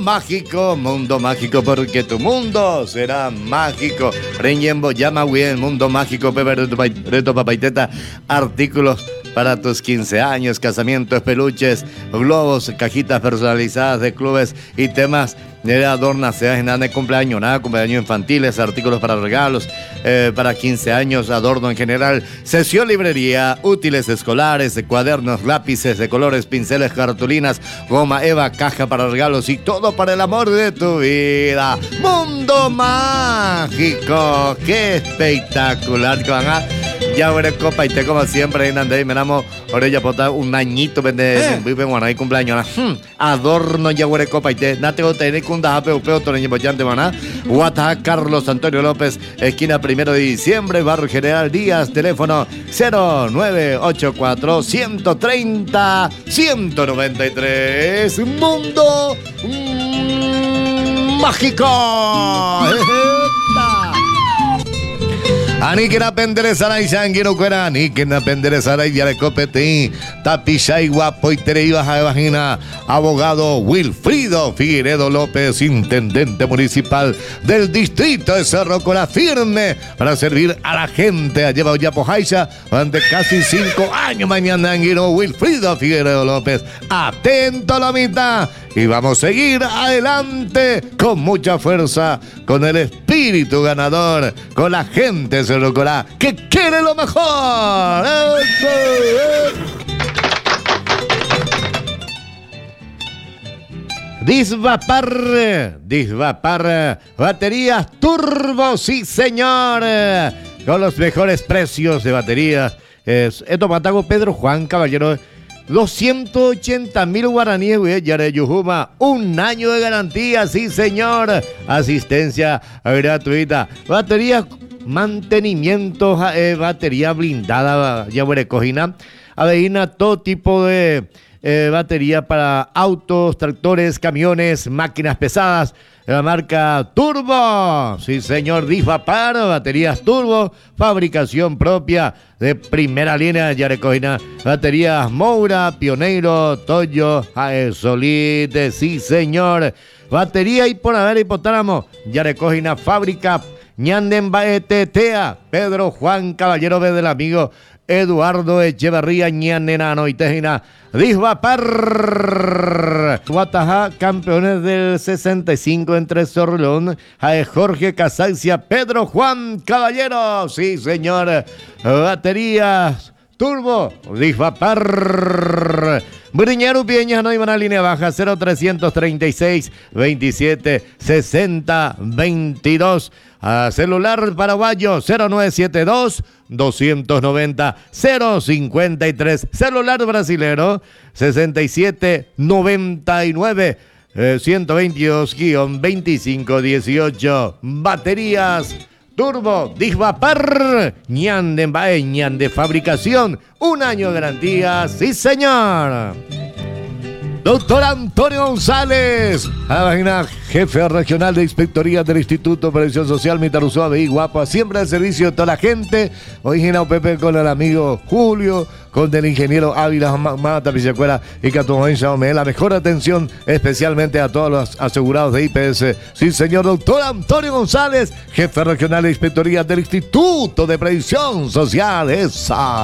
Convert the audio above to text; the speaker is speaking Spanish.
mundo mágico, porque tu mundo será mágico. Reñembo, llama bien, mundo mágico, Pepe Reto Papaiteta, artículos para tus 15 años, casamientos, peluches, globos, cajitas personalizadas de clubes y temas de adornas, seas en nada de cumpleaños, nada, cumpleaños infantiles, artículos para regalos, para 15 años, adorno en general, sesión librería, útiles escolares, cuadernos, lápices de colores, pinceles, cartulinas, goma eva, caja para regalos y todo para el amor de tu vida. Mundo mágico, qué espectacular que van a... Ya veré copa y te como siempre en André, me damos orella pota un añito vende vive bueno ahí cumpleaños adorno ya veré copa y te nate o tener con da peo toreño bollante maná Guata Carlos Antonio López esquina 1 de diciembre barrio General Díaz teléfono 0984 130 193 Mundo mágico. Ani que na penderesara y sanguino cuera, ani que na penderesara y diare copete, tapicha y guapo y tereibas a vagina, abogado Wilfrido Figueredo López, intendente municipal del distrito de Cerro Corá, firme para servir a la gente. Ha llevado ya Pojaiza durante casi 5 años mañana, anguino Wilfrido Figueredo López, atento a la mitad. Y vamos a seguir adelante con mucha fuerza, con el espíritu ganador, con la gente de Cerro Corá que quiere lo mejor. Disvapar, baterías turbo, sí señor, con los mejores precios de baterías. Esto matago Pedro Juan Caballero. 280,000 guaraníes, güey, Yare Yujuma, 1 año de garantía, sí señor, asistencia gratuita, baterías, mantenimiento, batería blindada, ya güey, cojina, aveina, todo tipo de batería para autos, tractores, camiones, máquinas pesadas, la marca Turbo, sí señor, Disvapar, baterías Turbo, fabricación propia de primera línea, ya recogina, baterías Moura, Pioneiro, Toyo, Solite, sí señor, batería y por haber hipotálamo, ya recogina, fábrica Ñanden Baetetea, Pedro Juan Caballero del amigo Eduardo Echeverría Ñanenano y Tejina, Disvapar, Guatajá, campeones del 65 entre Sorlón, Jorge Casancia, Pedro Juan Caballero, sí señor, baterías Turbo, Disvapar. Briñero Pieñas no iban a línea baja 0336 27 60 22. Celular paraguayo 0972 290 053. Celular brasilero 6799 122-2518. Baterías Turbo, Disvapar, Ñanden de fabricación, 1 año de garantía, sí señor. Doctor Antonio González, jefe regional de inspectoría del Instituto de Previsión Social Mitaruzúa de Iguapa, siempre al servicio de toda la gente. Hoy Ginao Pepe con el amigo Julio, con el ingeniero Ávila Mata Pichacuela y Catumoencha Ome, la mejor atención especialmente a todos los asegurados de IPS. Sí, señor doctor Antonio González, jefe regional de inspectoría del Instituto de Previsión Social. Esa.